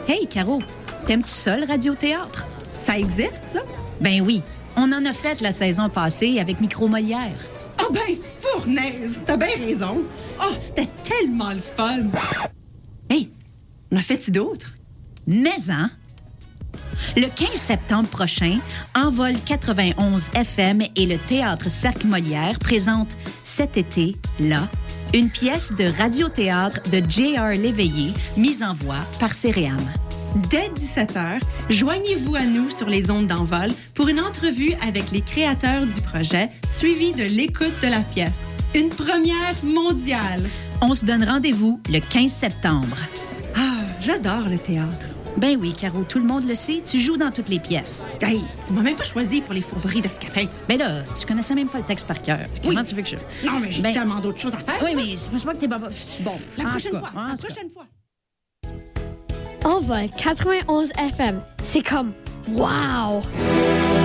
Hey, Caro, t'aimes-tu ça, le radiothéâtre? Ça existe, ça? Ben oui, on en a fait la saison passée avec Micro Molière. Ah ben, fournaise! T'as bien raison. Oh, c'était tellement le fun! Hey, on a fait-tu d'autres? Mais hein? Le 15 septembre prochain, Envol 91 FM et le Théâtre Cercle Molière présentent cet été, là, une pièce de radiothéâtre de J.R. Léveillé, mise en voix par Céréam. Dès 17h, joignez-vous à nous sur les ondes d'Envol pour une entrevue avec les créateurs du projet, suivie de l'écoute de la pièce. Une première mondiale! On se donne rendez-vous le 15 septembre. Ah, j'adore le théâtre. Ben oui, Caro, tout le monde le sait, tu joues dans toutes les pièces. Hey, tu m'as même pas choisi pour les fourberies de Scapin. Ben là, tu connaissais même pas le texte par cœur. Comment tu veux que je... Non, mais j'ai tellement d'autres choses à faire. Oui, mais c'est pas que t'es pas... Bon, la prochaine fois. Envol 91 FM, c'est comme wow!